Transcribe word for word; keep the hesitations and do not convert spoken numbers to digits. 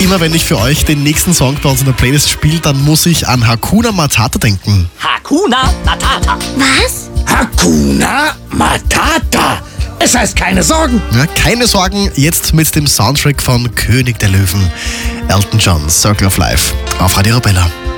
Immer wenn ich für euch den nächsten Song bei uns in der Playlist spiele, dann muss ich an Hakuna Matata denken. Hakuna Matata. Was? Hakuna Matata. Es heißt keine Sorgen. Ja, keine Sorgen, jetzt mit dem Soundtrack von König der Löwen. Elton John, Circle of Life auf Radio Arabella.